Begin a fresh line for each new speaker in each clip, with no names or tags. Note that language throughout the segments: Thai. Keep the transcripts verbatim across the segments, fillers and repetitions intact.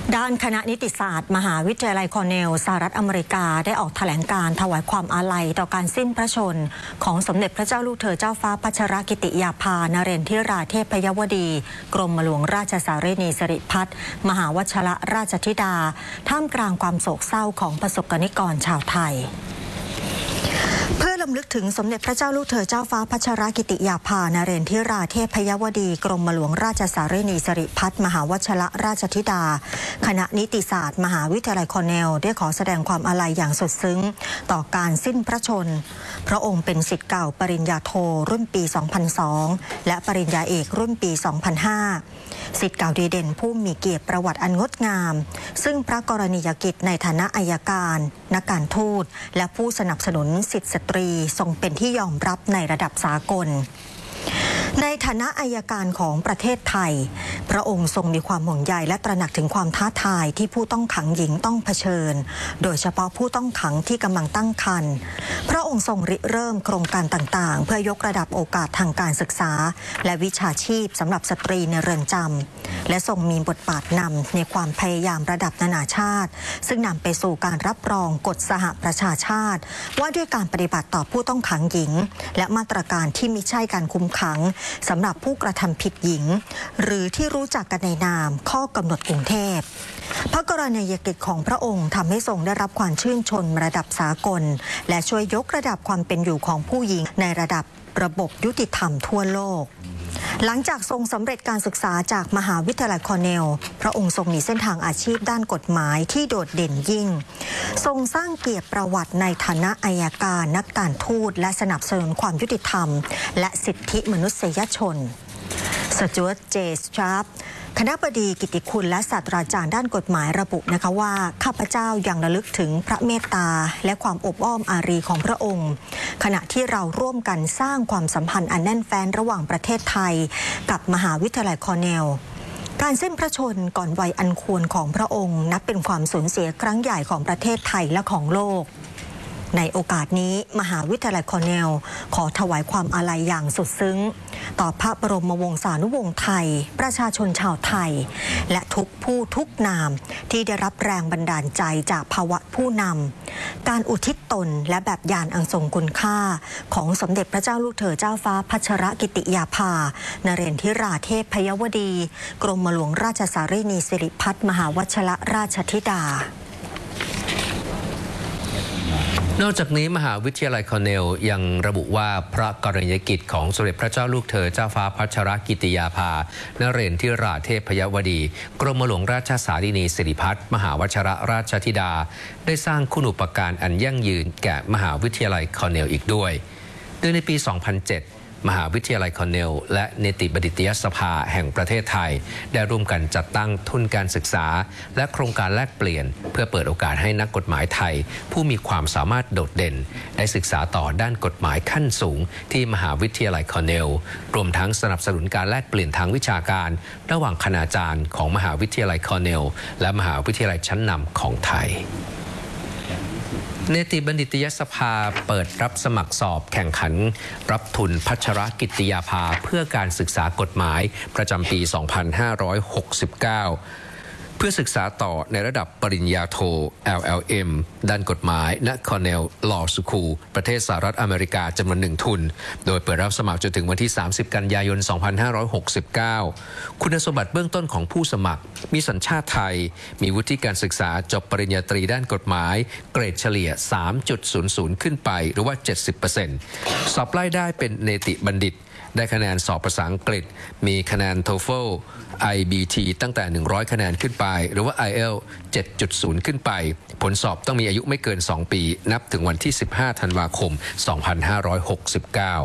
ด้านคณะนิติศาสตร์มหาวิทยาลัยคอร์เนลสหรัฐอเมริกาได้ออกแถลงการถวายความอาลัยต่อการสิ้นพระชนม์ของสมเด็จพระเจ้าลูกเธอเจ้าฟ้าพัชรกิติยาภานเรนทิราเทพยวดีกรมหลวงราชสารีนีสิริพัฒน์มหาวชรราชธิดาท่ามกลางความโศกเศร้าของประสบกนิกรชาวไทยเพื่อรำลึกถึงสมเด็จพระเจ้าลูกเธอเจ้าฟ้าพัชรกิติยาภานเรนทิราเทพยวดีกรมหลวงราชสารีนีสิริพัฒน์มหาวชรราชธิดาคณะนิติศาสตร์มหาวิทยาลัยคอร์เนลได้ขอแสดงความอาลัยอย่างสุดซึ้งต่อการสิ้นพระชนม์พระองค์เป็นศิษย์เก่าปริญญาโทรุ่นปี สองพันสอง และปริญญาเอกรุ่นปี สองพันห้า ศิษย์เก่าดีเด่นผู้มีเกียรติประวัติอันงดงามซึ่งพระกรณียกิจในฐานะอัยการนักการทูตและผู้สนับสนุนสิทธิสตรีทรงเป็นที่ยอมรับในระดับสากลในฐานะอัยการของประเทศไทยพระองค์ทรงมีความห่วงใยและตระหนักถึงความท้าทายที่ผู้ต้องขังหญิงต้องเผชิญโดยเฉพาะผู้ต้องขังที่กำลังตั้งครรภ์พระองค์ทรงริเริ่มโครงการต่างๆเพื่อยกระดับโอกาสทางการศึกษาและวิชาชีพสำหรับสตรีในเรือนจำและทรงมีบทบาทนำในความพยายามระดับนานาชาติซึ่งนำไปสู่การรับรองกฎสหประชาชาติว่าด้วยการปฏิบัติต่อผู้ต้องขังหญิงและมาตรการที่มิใช่การคุมขังสำหรับผู้กระทำผิดหญิงหรือที่รู้จักกันในนามข้อกำหนดกรุงเทพพระกรณียกิจของพระองค์ทำให้ทรงได้รับความชื่นชมระดับสากลและช่วยยกระดับความเป็นอยู่ของผู้หญิงในระดับระบบยุติธรรมทั่วโลกหลังจากทรงสำเร็จการศึกษาจากมหาวิทยาลัยคอร์เนลพระองค์ทรงมีเส้นทางอาชีพด้านกฎหมายที่โดดเด่นยิ่งทรงสร้างเกียรติประวัติในฐานะอัยการนักการทูตและสนับสนุนความยุติธรรมและสิทธิมนุษยชนสจ๊วต เจ สตราฟคณบดีกิตติคุณและศาสตราจารย์ด้านกฎหมายระบุนะคะว่าข้าพเจ้ายังระลึกถึงพระเมตตาและความอบอ้อมอารีของพระองค์ขณะที่เราร่วมกันสร้างความสัมพันธ์อันแน่นแฟ้นระหว่างประเทศไทยกับมหาวิทยาลัยคอร์เนลการสิ้นพระชนม์ก่อนวัยอันควรของพระองค์นับเป็นความสูญเสียครั้งใหญ่ของประเทศไทยและของโลกในโอกาสนี้มหาวิทยาลัยคอร์เนลขอถวายความอาลัยอย่างสุดซึ้งต่อพระบรมวงศานุวงศ์ไทยประชาชนชาวไทยและทุกผู้ทุกนามที่ได้รับแรงบันดาลใจจากภาวะผู้นำการอุทิศตนและแบบอย่างอันทรงคุณค่าของสมเด็จพระเจ้าลูกเธอเจ้าฟ้าพัชรกิติยาภานเรนทิราเทพยวดีกรมหลวงราชสารีนีสิริพัฒน์มหาวชรราชธิดาน
อกจากนี้มหาวิทยาลัยคอร์เนลยังระบุว่าพระกรณียกิจของสมเด็จพระเจ้าลูกเธอเจ้าฟ้าพัชรกิติยาภานเรนทิราเทพยวดีกรมหลวงราชสารีนีสิริพัฒน์มหาวชรราชธิดาได้สร้างคุณูปการอันยั่งยืนแก่มหาวิทยาลัยคอร์เนลอีกด้วยโดยในปี สองพันเจ็ดมหาวิทยาลัยคอร์เนลและนิติบัณฑิตยสภาแห่งประเทศไทยได้ร่วมกันจัดตั้งทุนการศึกษาและโครงการแลกเปลี่ยนเพื่อเปิดโอกาสให้นักกฎหมายไทยผู้มีความสามารถโดดเด่นได้ศึกษาต่อด้านกฎหมายขั้นสูงที่มหาวิทยาลัยคอร์เนลรวมทั้งสนับสนุนการแลกเปลี่ยนทางวิชาการระหว่างคณาจารย์ของมหาวิทยาลัยคอร์เนลและมหาวิทยาลัยชั้นนำของไทยเนติบัณฑิตยสภาเปิดรับสมัครสอบแข่งขันรับทุนพัชรกิติยาภาเพื่อการศึกษากฎหมายประจำปี สองพันห้าร้อยหกสิบเก้า เพื่อศึกษาต่อในระดับปริญญาโท แอล แอล เอ็ม ด้านกฎหมายณ Cornell Law School ประเทศสหรัฐอเมริกาจำนวนหนึ่งทุนโดยเปิดรับสมัครจนถึงวันที่ สามสิบ กันยายน สองพันห้าร้อยหกสิบเก้า คุณสมบัติเบื้องต้นของผู้สมัครมีสัญชาติไทยมีวุฒิการศึกษาจบปริญญาตรีด้านกฎหมายเกรดเฉลี่ย สามจุดศูนย์ศูนย์ ขึ้นไปหรือว่า เจ็ดสิบเปอร์เซ็นต์ สอบไล่ได้เป็นเนติบัณฑิตได้คะแนนสอบภาษาอังกฤษมีคะแนน โทเฟิล ไอ บี ที ตั้งแต่หนึ่งร้อยคะแนนขึ้นไปหรือว่า ไอ เอล เจ็ดจุดศูนย์ ขึ้นไปผลสอบต้องมีอายุไม่เกินสองปีนับถึงวันที่สิบห้าธันวาคมสองพันห้าร้อยหกสิบเก้า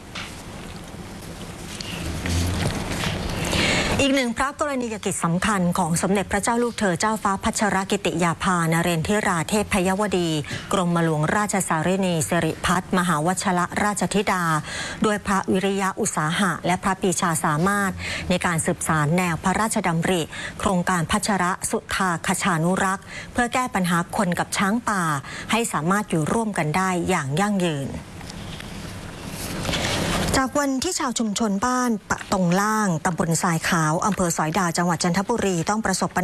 อีกหนึ่งพระกรณียกิจสำคัญของสมเด็จพระเจ้าลูกเธอเจ้าฟ้าพัชรกิติยาภานเรนทิราเทพยวดีกรมหลวงราชสารีนีสิริพัฒน์มหาวชรราชธิดาด้วยพระวิริยะอุตสาหะและพระปรีชาสามารถในการสืบสานแนวพระราชดำริโครงการพัชรสุธาคชานุรักษ์เพื่อแก้ปัญหาคนกับช้างป่าให้สามารถอยู่ร่วมกันได้อย่างยั่งยืน จากวันที่ชาวชุมชนบ้านปะตงล่างตำบลทรายขาวอำเภอสอยดาวจังหวัดจันทบุรีต้องประสบปัญหา